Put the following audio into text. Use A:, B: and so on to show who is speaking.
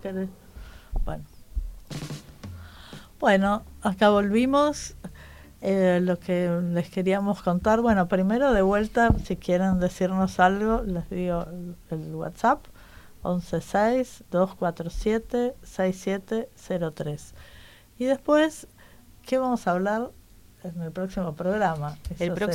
A: ¿Querés? Bueno, acá volvimos. Lo que les queríamos contar, bueno, primero de vuelta, si quieren decirnos algo, les digo el WhatsApp, 116-247-6703. Y después, ¿qué vamos a hablar en el próximo programa?
B: El próximo